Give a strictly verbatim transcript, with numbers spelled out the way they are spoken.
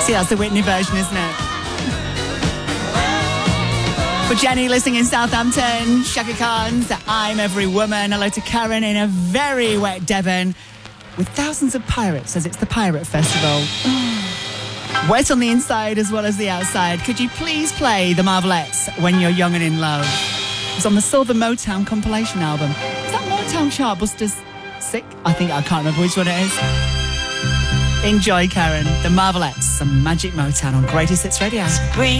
See, that's the Whitney version, isn't it? For Jenny listening in Southampton, Shaka Khan's I'm Every Woman. Hello to Karen in a very wet Devon with thousands of pirates, as it's the Pirate Festival. Wet on the inside as well as the outside. Could you please play the Marvelettes, When You're Young and in Love? It's on the Southern Motown compilation album. Is that Motown Chartbusters Sick? I think I can't remember which one it is. Enjoy, Karen. The Marvelettes, some Magic Motown on Greatest Hits Radio.